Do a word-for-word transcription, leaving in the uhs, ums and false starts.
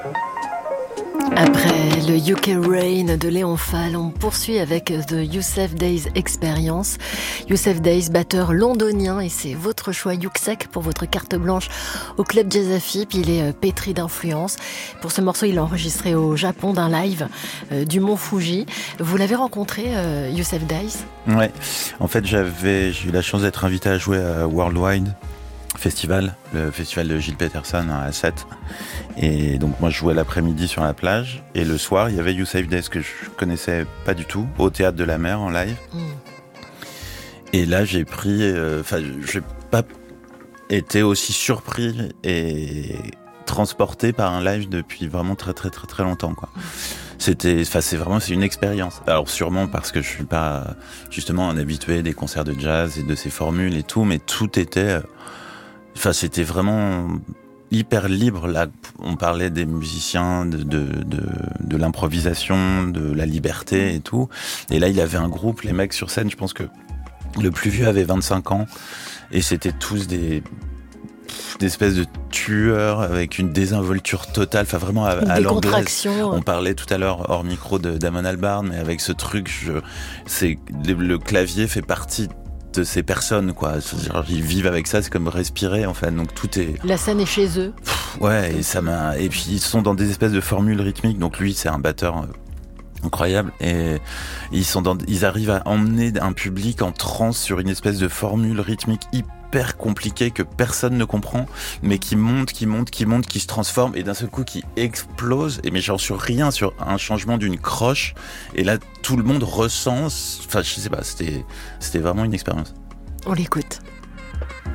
Après le U K Rain de Léon Fall, on poursuit avec The Youssef Days Experience. Youssef Days, batteur londonien, et c'est votre choix Yuxek pour votre carte blanche au Club Jazz Afip. Il est pétri d'influence. Pour ce morceau, il l'a enregistré au Japon d'un live euh, du Mont Fuji. Vous l'avez rencontré, euh, Youssef Days ? Ouais, en fait j'avais, j'ai eu la chance d'être invité à jouer à Worldwide Festival, le festival de Gilles Peterson à Sète. Et donc moi je jouais l'après-midi sur la plage, et le soir il y avait Youssef Days que je connaissais pas du tout, au Théâtre de la Mer en live. Mm. Et là j'ai pris, enfin euh, j'ai pas été aussi surpris et transporté par un live depuis vraiment très très très très longtemps, quoi. C'était, enfin c'est vraiment, c'est une expérience. Alors sûrement parce que je suis pas justement un habitué des concerts de jazz et de ces formules et tout, mais tout était, enfin c'était vraiment hyper libre. Là, on parlait des musiciens, de, de, de, de l'improvisation, de la liberté et tout. Et là, il y avait un groupe, les mecs sur scène, je pense que le plus vieux avait vingt-cinq ans. Et c'était tous des, des espèces de tueurs avec une désinvolture totale. Enfin, vraiment à, à l'anglaise. On parlait tout à l'heure hors micro de Damon Albarn, mais avec ce truc, je, c'est, le, le clavier fait partie de ces personnes, quoi. Genre, ils vivent avec ça, c'est comme respirer, en fait. Donc tout est. La scène est chez eux. Pff, ouais, et ça m'a. Et puis ils sont dans des espèces de formules rythmiques. Donc lui, c'est un batteur incroyable, et ils sont dans. Ils arrivent à emmener un public en transe sur une espèce de formule rythmique hyper compliquée que personne ne comprend, mais qui monte, qui monte, qui monte, qui se transforme, et d'un seul coup qui explose. Et mais genre sur rien, sur un changement d'une croche. Et là, tout le monde ressent. Enfin, je sais pas. C'était, c'était vraiment une expérience. On l'écoute.